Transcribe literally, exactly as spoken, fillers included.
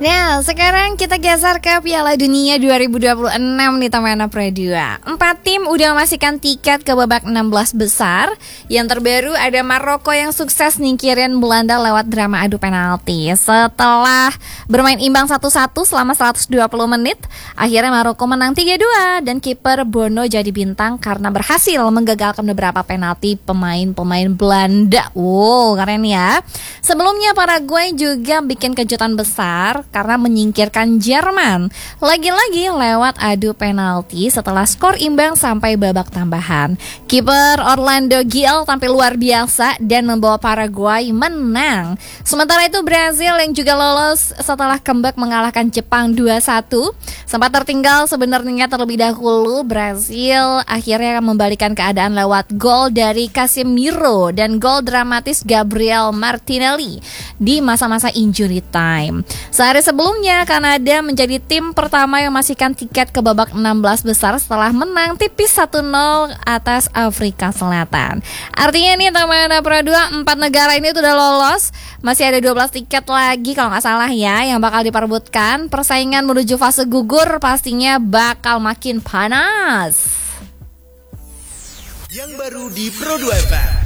Nah, sekarang kita geser ke Piala Dunia dua ribu dua puluh enam nih teman-teman Pro dua. Empat tim udah memastikan tiket ke babak enam belas besar. Yang terbaru ada Maroko yang sukses nyingkirin Belanda lewat drama adu penalti. Setelah bermain imbang satu satu selama seratus dua puluh menit, akhirnya Maroko menang tiga dua dan kiper Bono jadi bintang karena berhasil menggagalkan beberapa penalti pemain-pemain Belanda. Wow, keren ya. Sebelumnya Paraguay juga bikin kejutan besar karena menyingkirkan Jerman. Lagi-lagi lewat adu penalti setelah skor imbang sampai babak tambahan. Kiper Orlando Gil tampil luar biasa dan membawa Paraguay menang. Sementara itu Brazil yang juga lolos setelah comeback mengalahkan Jepang dua satu. Sempat tertinggal sebenarnya terlebih dahulu, Brazil akhirnya membalikan keadaan lewat gol dari Casemiro dan gol dramatis Gabriel Martinelli di masa-masa injury time. Sehari sebelumnya, Kanada menjadi tim pertama yang memastikan tiket ke babak enam belas besar setelah menang tipis satu nol atas Afrika Selatan. Artinya nih teman-teman Pro dua, empat negara ini sudah lolos. Masih ada dua belas tiket lagi kalau nggak salah ya yang bakal diperebutkan. Persaingan menuju fase gugur pastinya bakal makin panas. Yang baru di Pro dua F M.